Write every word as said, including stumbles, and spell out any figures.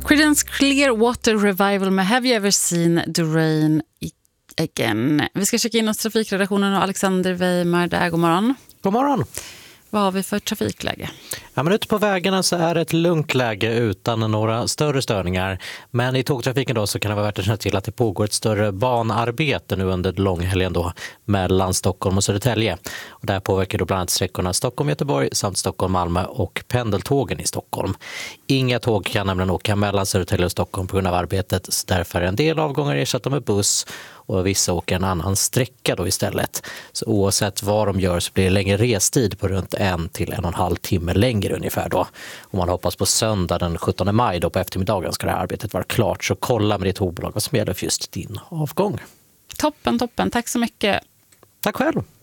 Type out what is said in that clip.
Creedence Clearwater Revival med Have You Ever Seen the Rain Again. Vi ska checka in hos trafikredaktionen och Alexander Weimar där. God morgon. God morgon. Vad har vi för trafikläge? Ja, men ute på vägarna så är det ett lugnt läge utan några större störningar. Men i tågtrafiken då så kan det vara värt att känna till att det pågår ett större banarbete nu under långhelgen då mellan Stockholm och Södertälje. Och det här påverkar då bland annat sträckorna Stockholm-Göteborg samt Stockholm-Malmö och pendeltågen i Stockholm. Inga tåg kan nämligen åka mellan Södertälje och Stockholm på grund av arbetet. Så därför är en del avgångar ersatta med buss och vissa åker en annan sträcka då istället. Så oavsett vad de gör så blir det längre restid på runt en till en och en halv timme längre ungefär då. Och man hoppas på söndag den sjuttonde maj då på eftermiddagen ska det här arbetet vara klart. Så kolla med ditt tågbolag vad som gäller för just din avgång. Toppen, toppen. Tack så mycket. Tack själv.